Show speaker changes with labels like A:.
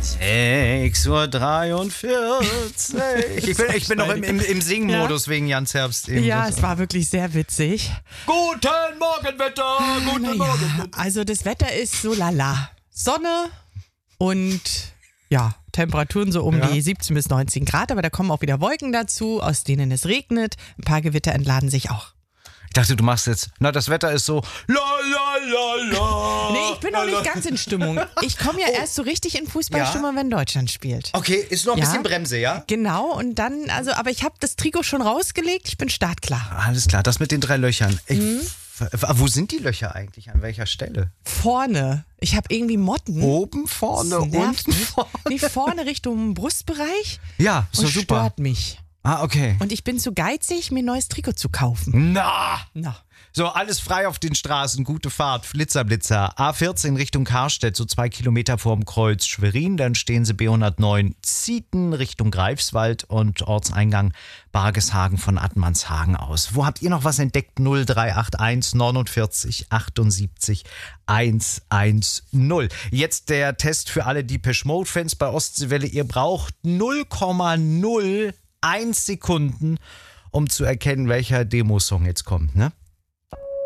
A: 6:43 Uhr. Ich bin noch im Singmodus wegen Jans Herbst. Eben.
B: Ja, es war wirklich sehr witzig.
A: Guten Morgen, Wetter! Guten Morgen, Wetter!
B: Also das Wetter ist so lala. Sonne und ja, Temperaturen so um die 17 bis 19 Grad, aber da kommen auch wieder Wolken dazu, aus denen es regnet. Ein paar Gewitter entladen sich auch.
A: Ich dachte, du machst jetzt, das Wetter ist so la la la la.
B: Nee, ich bin noch nicht ganz in Stimmung. Ich komme ja erst so richtig in Fußballstimmung, wenn Deutschland spielt.
A: Okay, ist noch ein bisschen Bremse, ja?
B: Genau, und dann, aber ich habe das Trikot schon rausgelegt, ich bin startklar.
A: Alles klar, das mit den 3 Löchern. Wo sind die Löcher eigentlich? An welcher Stelle?
B: Vorne. Ich habe irgendwie Motten.
A: Oben, vorne, unten, vorne.
B: Nee, vorne Richtung Brustbereich.
A: Ja, so
B: und
A: super.
B: Stört mich.
A: Ah, okay.
B: Und ich bin zu geizig, mir ein neues Trikot zu kaufen.
A: Na! So, alles frei auf den Straßen, gute Fahrt, Flitzer. A14 Richtung Karstedt, so 2 Kilometer vorm Kreuz Schwerin. Dann stehen sie B109 Zieten Richtung Greifswald und Ortseingang Bargeshagen von Attmannshagen aus. Wo habt ihr noch was entdeckt? 0381 49 78 110. Jetzt der Test für alle Depeche Mode Fans bei Ostseewelle. Ihr braucht 0,01 Sekunden, um zu erkennen, welcher Demosong jetzt kommt, ne?